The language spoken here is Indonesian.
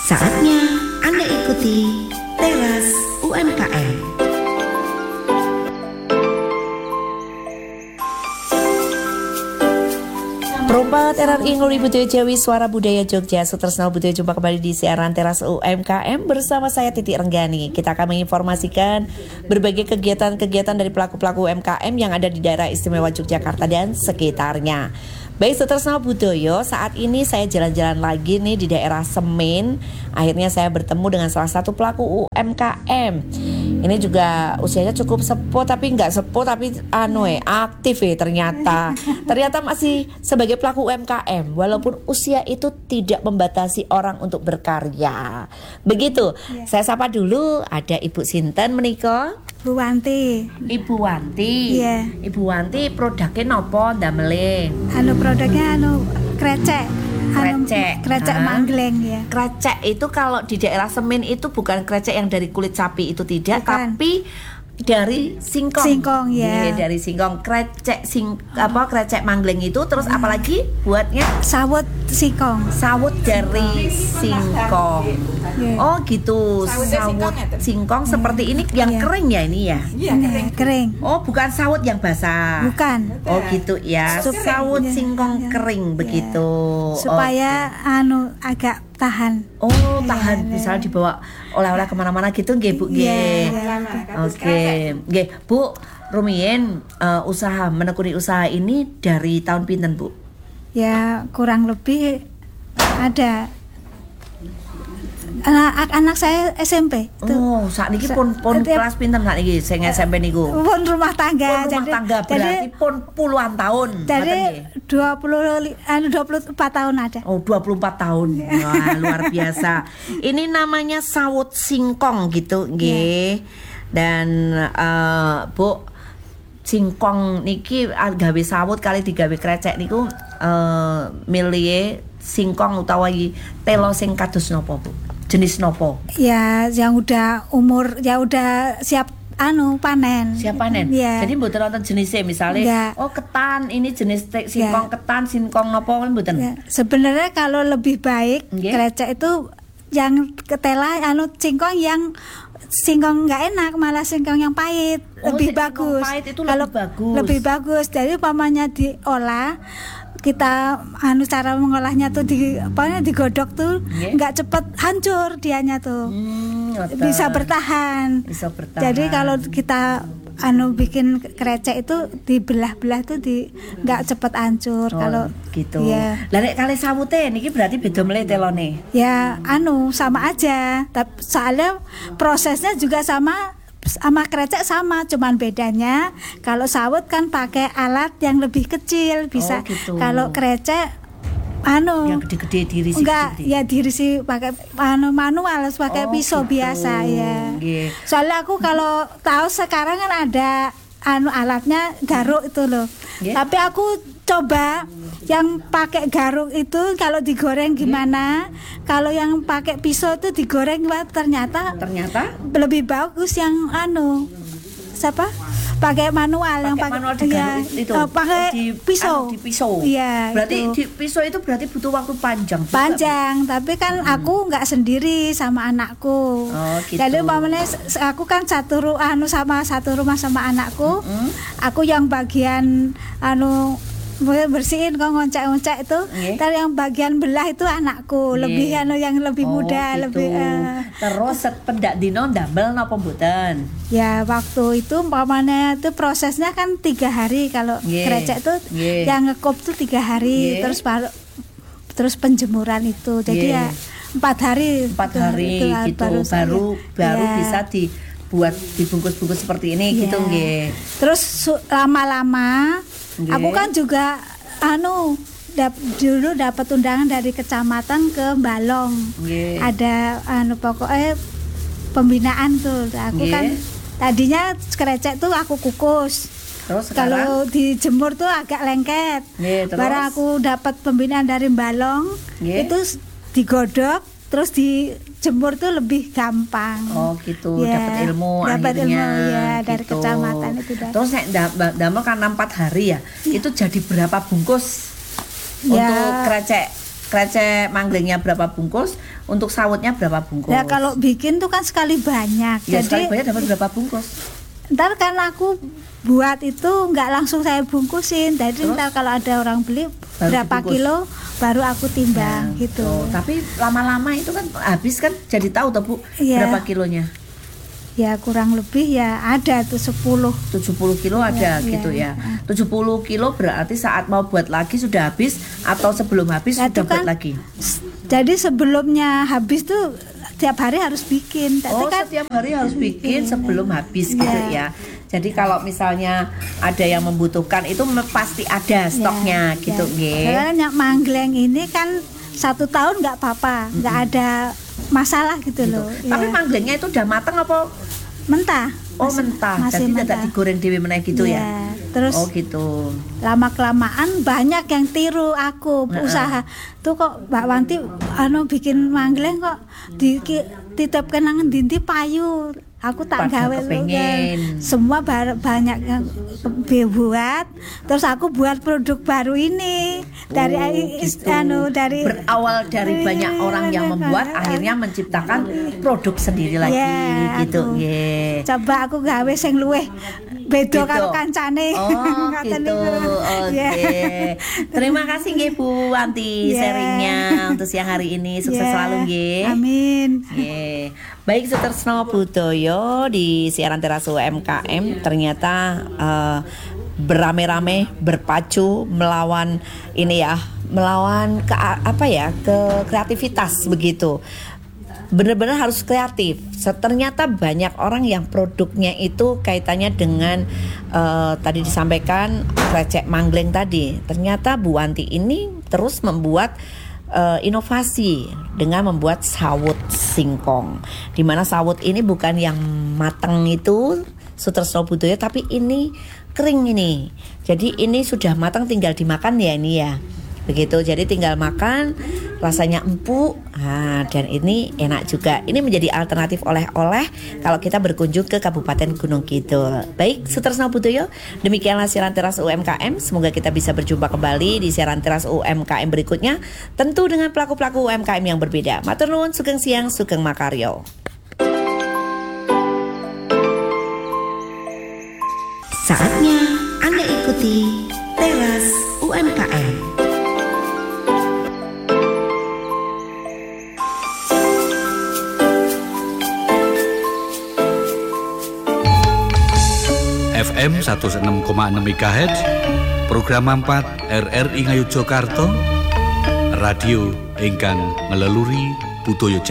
Saatnya Anda ikuti Teras UMKM. Probat RRI Nguri Budaya Jawi Suara Budaya Jogja. Sutresna Budaya, jumpa kembali di siaran Teras UMKM bersama saya Titi Renggani. Kita akan menginformasikan berbagai kegiatan-kegiatan dari pelaku-pelaku UMKM yang ada di daerah istimewa Yogyakarta dan sekitarnya. Baik Sutresna Budaya, saat ini saya jalan-jalan lagi nih di daerah Semin. Akhirnya saya bertemu dengan salah satu pelaku UMKM. Ini juga usianya cukup sepuh, tapi nggak sepuh, tapi aktif ternyata. Ternyata masih sebagai pelaku UMKM, walaupun usia itu tidak membatasi orang untuk berkarya. Begitu. Saya sapa dulu, ada Ibu Sinten menika. Bu Wanti. Ibu Wanti. Iya. Ibu Wanti produknya nopo ndamele? Produknya krecek. Krecek manggleng ya. Krecek itu kalau di daerah Semin itu bukan krecek yang dari kulit sapi, itu tidak, bukan. Tapi dari singkong. Singkong ya. Iya, dari singkong. Krecek krecek manggleng itu terus apalagi buatnya sawut singkong. Sawut dari singkong. Yeah. Oh gitu. Sawut singkong seperti ini yang kering ya ini ya? Iya, kering. Oh, bukan sawut yang basah. Bukan. Oh gitu ya. Sawut singkong kering begitu. Supaya agak tahan. Oh, tahan. Misalnya dibawa oleh-oleh kemana-mana gitu nggih Bu nggih. Oke. Nggih, Bu, rumiyin menekuni usaha ini dari tahun pinten, Bu? Ya, kurang lebih ada anak saya SMP. Oh, saat niki pun kelas pinten saat niki sing SMP niku? Pun rumah tangga. Berarti pun puluhan tahun. Dari 24 tahun ada. Oh, 24 tahun. Wah, luar biasa. Ini namanya sawut singkong gitu nggih. Dan Bu, singkong niki gawe sawut kali digawe krecek niku milih singkong utawa telo sing kados napa, Bu? Jenis nopo? Ya, yang udah umur, ya udah siap panen. Siap panen. Ya. Jadi mboten wonten jenisnya misalnya ketan, ini jenis singkong ketan, singkong nopo kan mboten. Ya. Sebenarnya kalau lebih baik krecek itu yang ketela singkong yang singkong nggak enak, malah singkong yang pahit lebih bagus. Pahit itu kalau lebih bagus. Jadi umpamanya diolah, kita cara mengolahnya tuh digodok tuh nggak cepet hancur dianya tuh. Bisa bertahan. Jadi kalau kita bikin krecek itu dibelah-belah tuh nggak cepet hancur. Kalau gitu. Ya. Lah nek kali sawute niki berarti beda melih telone. Ya sama aja. Tapi soalnya prosesnya juga sama krecek sama, cuman bedanya kalau sawut kan pakai alat yang lebih kecil bisa. Gitu. Kalau krecek yang gede-gede dirisi. Enggak, ya dirisi pakai manual, pakai pisau gitu. Biasa ya. Soalnya aku kalau tahu sekarang kan ada alatnya garuk itu loh. Tapi aku coba yang pakai garuk itu kalau digoreng gimana, kalau yang pakai pisau itu digoreng ternyata lebih bagus yang pakai manual, yang pakai manual digaruk itu. Pakai pisau. Di pisau. Iya. Berarti di pisau itu berarti butuh waktu panjang. Tapi kan aku nggak sendiri sama anakku. Oh, gitu. Jadi umpamanya aku kan satu rumah sama anakku. Aku yang bagian bersihin kok ngoncek-ngoncek itu. Ntar yang bagian belah itu anakku. Lebih yang lebih muda, gitu. lebih Terus pendak dino ndamel napa mboten? Ya waktu itu umpamanya itu prosesnya kan 3 hari kalau krecek itu yang ngekop tuh 3 hari terus penjemuran itu. Jadi ya 4 hari. 4 hari gitu baru bisa dibuat dibungkus-bungkus seperti ini gitu nggih. Terus lama-lama aku kan juga dulu dapat undangan dari kecamatan ke Balong. Ada pokoknya pembinaan tuh. Aku kan tadinya krecek tuh aku kukus. Kalau dijemur tuh agak lengket. Baru aku dapat pembinaan dari Balong, itu digodok terus dijemur tuh lebih gampang. Oh gitu, dapat ilmu akhirnya. Dari gitu. Kecamatan itu. Terus nek damel kan 4 hari ya. Itu jadi berapa bungkus untuk krecek krecek manglengnya berapa bungkus, untuk sawutnya berapa bungkus? Ya kalau bikin tuh kan sekali banyak. Ya, Jadi sekali banyak dapat berapa bungkus? Ntar kan aku buat itu nggak langsung saya bungkusin. Jadi Terus? ntar kalau ada orang beli Baru berapa dibungkus. kilo baru aku timbang Ya, gitu. Tapi lama-lama itu kan habis kan jadi tahu tuh Bu Iya. berapa kilonya? Ya kurang lebih ya ada tuh 10. 70 kilo ada Ya, gitu ya. ya. 70 kilo berarti saat mau buat lagi sudah habis atau sebelum habis Ya, sudah itu buat kan lagi? Jadi sebelumnya habis tuh tiap hari harus bikin. Tapi Oh, kan setiap hari harus bikin sebelum habis gitu Iya. ya. Jadi kalau misalnya ada yang membutuhkan itu pasti ada stoknya gitu nggih. Karena manggleng ini kan 1 tahun nggak apa-apa, nggak ada masalah gitu Gitu. loh. Tapi Ya. manglengnya itu udah matang apa? mentah. Oh, mentah. Masih Jadi tidak mentah. digoreng dewe meneh gitu ya. Iya. Terus Oh gitu. lama kelamaan banyak yang tiru aku usaha tuh kok Mbak Wanti bikin mangleng kok titip kenangan dinti payu. Aku tak Pada gawe kepengen. semua banyak yang buat, terus aku buat produk baru ini dari Gitu. dari Berawal dari banyak orang yang membuat akhirnya menciptakan produk sendiri lagi Ya, gitu aku nggih. coba aku gawe sing luweh beda Gitu. karo kancane. Oh Ngoten gitu. niku. Oke. Ya. Terima kasih nggih Bu Wanti Ya. sharingnya untuk siang hari ini. Sukses Ya. selalu nggih. Amin. Nggih. Baik Sutresno Budoyo di siaran teras UMKM ternyata beramai-ramai berpacu melawan ini ya, melawan ke kreativitas begitu. Benar-benar harus kreatif. Ternyata banyak orang yang produknya itu kaitannya dengan tadi disampaikan krecek mangleng tadi. Ternyata Bu Wanti ini terus membuat inovasi dengan membuat sawut singkong. Di mana sawut ini bukan yang matang itu Sutresno Budoyo, tapi ini kering ini. Jadi ini sudah matang tinggal dimakan ya ini ya. Begitu, jadi tinggal makan, rasanya empuk, dan ini enak juga. Ini menjadi alternatif oleh-oleh kalau kita berkunjung ke Kabupaten Gunung Kidul. Baik, Sutresno Budoyo, demikianlah siaran teras UMKM. Semoga kita bisa berjumpa kembali di siaran teras UMKM berikutnya, tentu dengan pelaku-pelaku UMKM yang berbeda. Matur nuwun, sugeng siang, sugeng makaryo. Saatnya Anda ikuti Teras UMKM. FM 106,6 MHz, program 4 RRI Ngayogyakarta, radio ingkang ngeleluri budaya